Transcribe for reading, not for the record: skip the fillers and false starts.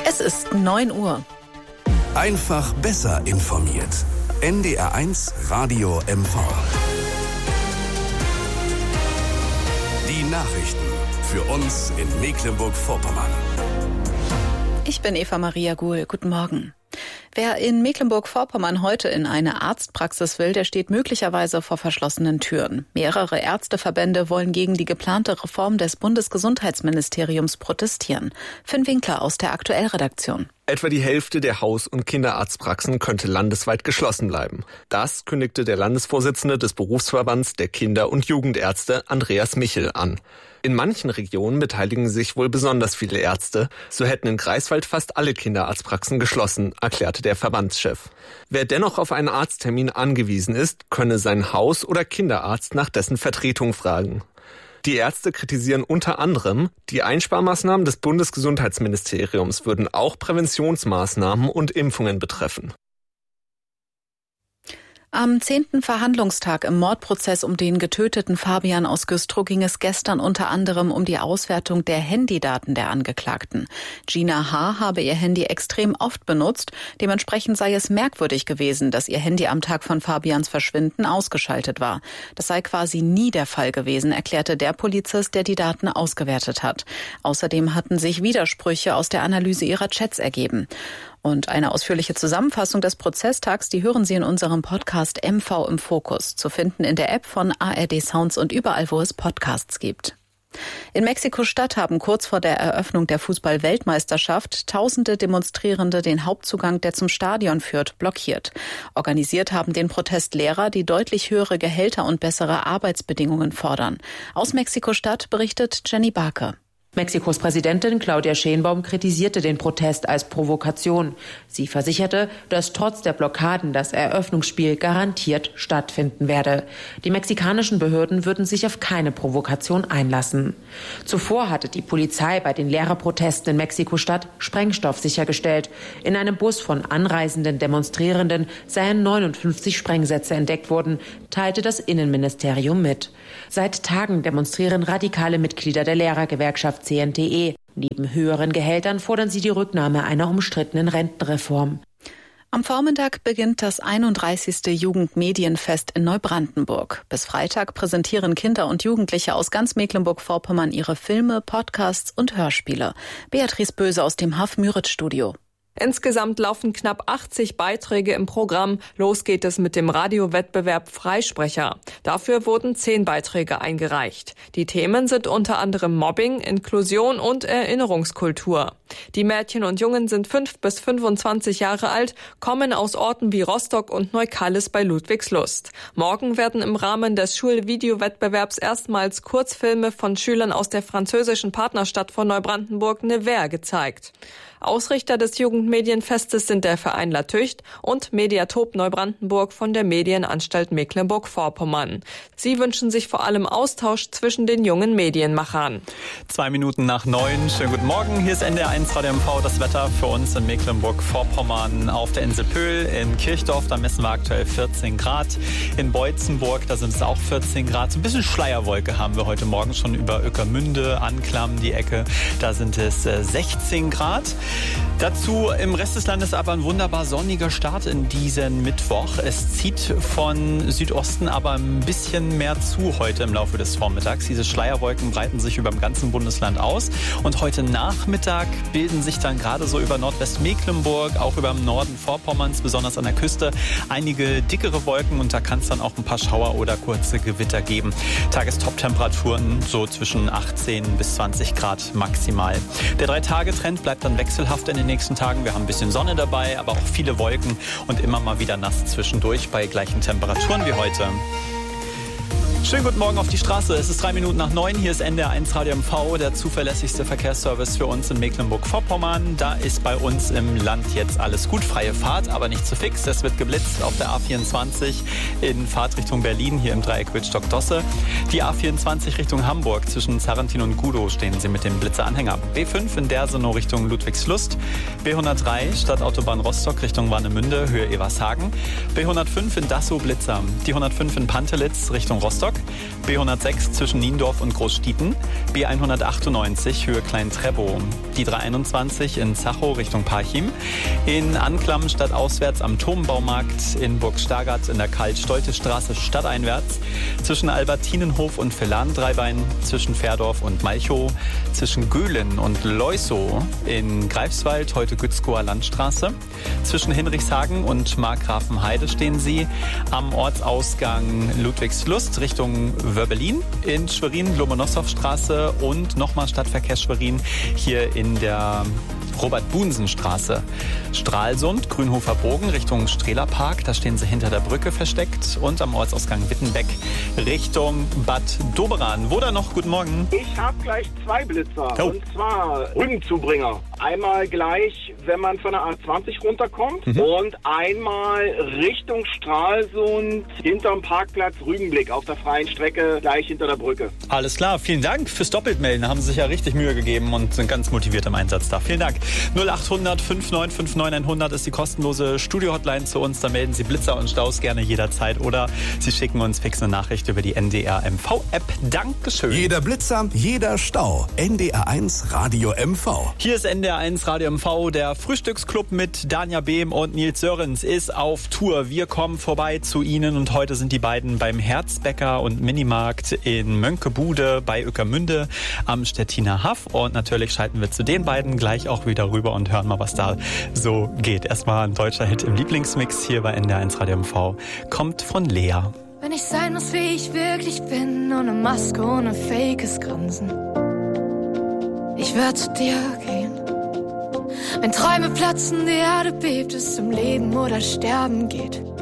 Es ist 9 Uhr. Einfach besser informiert. NDR1 Radio MV. Die Nachrichten für uns in Mecklenburg-Vorpommern. Ich bin Eva Maria Guhl. Guten Morgen. Wer in Mecklenburg-Vorpommern heute in eine Arztpraxis will, der steht möglicherweise vor verschlossenen Türen. Mehrere Ärzteverbände wollen gegen die geplante Reform des Bundesgesundheitsministeriums protestieren. Finn Winkler aus der Aktuellredaktion. Etwa die Hälfte der Haus- und Kinderarztpraxen könnte landesweit geschlossen bleiben. Das kündigte der Landesvorsitzende des Berufsverbands der Kinder- und Jugendärzte, Andreas Michel, an. In manchen Regionen beteiligen sich wohl besonders viele Ärzte. So hätten in Greifswald fast alle Kinderarztpraxen geschlossen, erklärte der Verbandschef. Wer dennoch auf einen Arzttermin angewiesen ist, könne seinen Haus- oder Kinderarzt nach dessen Vertretung fragen. Die Ärzte kritisieren unter anderem, die Einsparmaßnahmen des Bundesgesundheitsministeriums würden auch Präventionsmaßnahmen und Impfungen betreffen. Am 10. Verhandlungstag im Mordprozess um den getöteten Fabian aus Güstrow ging es gestern unter anderem um die Auswertung der Handydaten der Angeklagten. Gina H. habe ihr Handy extrem oft benutzt. Dementsprechend sei es merkwürdig gewesen, dass ihr Handy am Tag von Fabians Verschwinden ausgeschaltet war. Das sei quasi nie der Fall gewesen, erklärte der Polizist, der die Daten ausgewertet hat. Außerdem hatten sich Widersprüche aus der Analyse ihrer Chats ergeben. Und eine ausführliche Zusammenfassung des Prozesstags, die hören Sie in unserem Podcast MV im Fokus, zu finden in der App von ARD Sounds und überall, wo es Podcasts gibt. In Mexiko-Stadt haben kurz vor der Eröffnung der Fußball-Weltmeisterschaft tausende Demonstrierende den Hauptzugang, der zum Stadion führt, blockiert. Organisiert haben den Protest Lehrer, die deutlich höhere Gehälter und bessere Arbeitsbedingungen fordern. Aus Mexiko-Stadt berichtet Jenny Barke. Mexikos Präsidentin Claudia Sheinbaum kritisierte den Protest als Provokation. Sie versicherte, dass trotz der Blockaden das Eröffnungsspiel garantiert stattfinden werde. Die mexikanischen Behörden würden sich auf keine Provokation einlassen. Zuvor hatte die Polizei bei den Lehrerprotesten in Mexiko-Stadt Sprengstoff sichergestellt. In einem Bus von anreisenden Demonstrierenden seien 59 Sprengsätze entdeckt worden, teilte das Innenministerium mit. Seit Tagen demonstrieren radikale Mitglieder der Lehrergewerkschaft CNTE. Neben höheren Gehältern fordern sie die Rücknahme einer umstrittenen Rentenreform. Am Vormittag beginnt das 31. Jugendmedienfest in Neubrandenburg. Bis Freitag präsentieren Kinder und Jugendliche aus ganz Mecklenburg-Vorpommern ihre Filme, Podcasts und Hörspiele. Beatrice Böse aus dem Haff-Müritz-Studio. Insgesamt laufen knapp 80 Beiträge im Programm. Los geht es mit dem Radiowettbewerb Freisprecher. Dafür wurden 10 Beiträge eingereicht. Die Themen sind unter anderem Mobbing, Inklusion und Erinnerungskultur. Die Mädchen und Jungen sind 5 bis 25 Jahre alt, kommen aus Orten wie Rostock und Neukallis bei Ludwigslust. Morgen werden im Rahmen des Schulvideowettbewerbs erstmals Kurzfilme von Schülern aus der französischen Partnerstadt von Neubrandenburg Nevers gezeigt. Ausrichter des Jugendmedienfestes sind der Verein La Tücht und Mediatop Neubrandenburg von der Medienanstalt Mecklenburg-Vorpommern. Sie wünschen sich vor allem Austausch zwischen den jungen Medienmachern. 2 Minuten nach 9. Schönen guten Morgen. Hier ist NDR1 Radio MV. Das Wetter für uns in Mecklenburg-Vorpommern auf der Insel Pöhl. In Kirchdorf, da messen wir aktuell 14 Grad. In Beutzenburg, da sind es auch 14 Grad. So ein bisschen Schleierwolke haben wir heute Morgen schon über Ueckermünde, Anklam, die Ecke. Da sind es 16 Grad. Dazu im Rest des Landes aber ein wunderbar sonniger Start in diesen Mittwoch. Es zieht von Südosten aber ein bisschen mehr zu heute im Laufe des Vormittags. Diese Schleierwolken breiten sich über dem ganzen Bundesland aus. Und heute Nachmittag bilden sich dann gerade so über Nordwestmecklenburg, auch über dem Norden Vorpommerns, besonders an der Küste, einige dickere Wolken. Und da kann es dann auch ein paar Schauer oder kurze Gewitter geben. Tagestop-Temperaturen so zwischen 18 bis 20 Grad maximal. Der 3-Tage-Trend bleibt dann wechselhaft in den nächsten Tagen. Wir haben ein bisschen Sonne dabei, aber auch viele Wolken und immer mal wieder nass zwischendurch bei gleichen Temperaturen wie heute. Schönen guten Morgen auf die Straße. Es ist 3 Minuten nach 9. Hier ist NDR1 Radio MV, der zuverlässigste Verkehrsservice für uns in Mecklenburg-Vorpommern. Da ist bei uns im Land jetzt alles gut. Freie Fahrt, aber nicht zu fix. Es wird geblitzt auf der A24 in Fahrtrichtung Berlin, hier im Dreieck Wittstock-Dosse. Die A24 Richtung Hamburg zwischen Zarrentin und Gudow stehen Sie mit dem Blitzeranhänger. B5 in Dersenow Richtung Ludwigslust. B103 Stadtautobahn Rostock Richtung Warnemünde, Höhe Evershagen. B105 in Dassow Blitzer. Die 105 in Pantelitz Richtung Rostock. B106 zwischen Niendorf und Großstieten, B198 Höhe Klein-Treppow, die 321 in Zachow Richtung Parchim, in Anklam stadtauswärts am Turmbaumarkt, in Burg Stargard in der Karl-Stolte-Straße stadteinwärts, zwischen Albertinenhof und Villan-Dreibein, zwischen Fährdorf und Malchow, zwischen Göhlen und Leusow, in Greifswald, heute Gützkower Landstraße, zwischen Hinrichshagen und Markgrafenheide stehen sie, am Ortsausgang Ludwigslust Richtung Wörbelin, in Schwerin Lomonossow-Straße und nochmal Stadtverkehr Schwerin hier in der Robert-Bunsen-Straße. Stralsund, Grünhofer Bogen Richtung Strehlerpark, da stehen sie hinter der Brücke versteckt, und am Ortsausgang Wittenbeck Richtung Bad Doberan. Wo da noch? Guten Morgen. Ich habe gleich 2 Blitzer, und zwar Rügenzubringer. Einmal gleich, wenn man von der A20 runterkommt, und einmal Richtung Stralsund hinterm Parkplatz Rügenblick auf der freien Strecke gleich hinter der Brücke. Alles klar, vielen Dank fürs Doppeltmelden. Da haben Sie sich ja richtig Mühe gegeben und sind ganz motiviert im Einsatz da. Vielen Dank. 0800 5959 100 ist die kostenlose Studio-Hotline zu uns. Da melden Sie Blitzer und Staus gerne jederzeit, oder Sie schicken uns fix eine Nachricht über die NDR MV-App. Dankeschön. Jeder Blitzer, jeder Stau. NDR1 Radio MV. Hier ist NDR1 Radio MV. Der Frühstücksclub mit Danja Behm und Nils Sörens ist auf Tour. Wir kommen vorbei zu Ihnen, und heute sind die beiden beim Herzbäcker und Minimarkt in Mönckebude bei Ueckermünde am Stettiner Haff. Und natürlich schalten wir zu den beiden gleich auch wieder rüber und hören mal, was da so geht. Erstmal ein deutscher Hit im Lieblingsmix hier bei NDR1 Radio MV. Kommt von Lea. Wenn ich sein muss, wie ich wirklich bin, ohne Maske, ohne fakes Grinsen, ich werde zu dir gehen. Wenn Träume platzen, die Erde bebt, es um Leben oder Sterben geht.